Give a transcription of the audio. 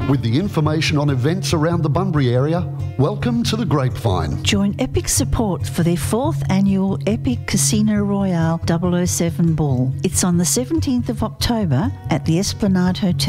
With the information on events around the Bunbury area, welcome to the Grapevine. Join Epic Support for their 4th annual Epic Casino Royale 007 Ball. It's on the 17th of October at the Esplanade Hotel.